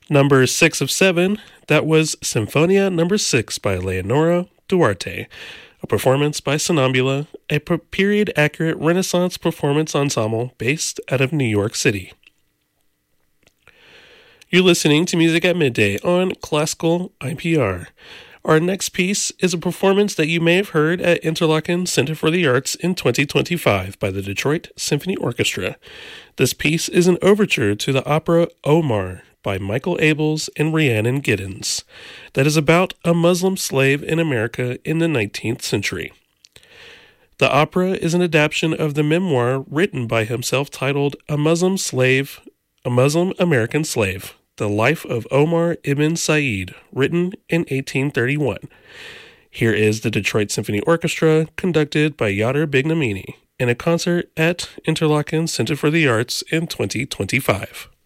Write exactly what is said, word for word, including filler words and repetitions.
Number six of seven, that was Symphonia Number six by Leonora Duarte, a performance by Sonambula, a period-accurate Renaissance performance ensemble based out of New York City. You're listening to Music at Midday on Classical I P R. Our next piece is a performance that you may have heard at Interlochen Center for the Arts in twenty twenty-five by the Detroit Symphony Orchestra. This piece is an overture to the opera Omar by Michael Abels and Rhiannon Giddens that is about a Muslim slave in America in the nineteenth century. The opera is an adaptation of the memoir written by himself titled A Muslim Slave, A Muslim American Slave, The Life of Omar ibn Said, written in eighteen thirty-one. Here is the Detroit Symphony Orchestra, conducted by Yadar Bignamini, in a concert at Interlochen Center for the Arts in twenty twenty-five.